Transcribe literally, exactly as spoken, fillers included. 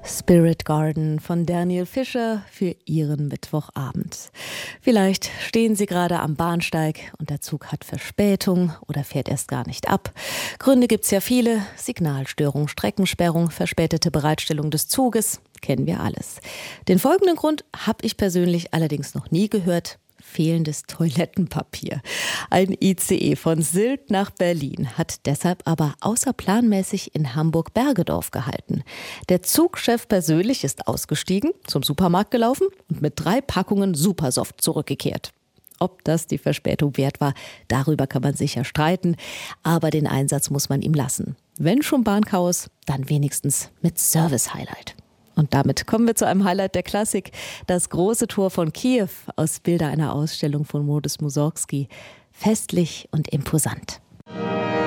Spirit Garden von Daniel Fischer für Ihren Mittwochabend. Vielleicht stehen Sie gerade am Bahnsteig und der Zug hat Verspätung oder fährt erst gar nicht ab. Gründe gibt's ja viele. Signalstörung, Streckensperrung, verspätete Bereitstellung des Zuges. Kennen wir alles. Den folgenden Grund habe ich persönlich allerdings noch nie gehört. Fehlendes Toilettenpapier. Ein I C E von Sylt nach Berlin hat deshalb aber außerplanmäßig in Hamburg-Bergedorf gehalten. Der Zugchef persönlich ist ausgestiegen, zum Supermarkt gelaufen und mit drei Packungen Supersoft zurückgekehrt. Ob das die Verspätung wert war, darüber kann man sicher streiten, aber den Einsatz muss man ihm lassen. Wenn schon Bahnchaos, dann wenigstens mit Service-Highlight. Und damit kommen wir zu einem Highlight der Klassik. Das große Tor von Kiew aus Bilder einer Ausstellung von Modest Mussorgsky. Festlich und imposant.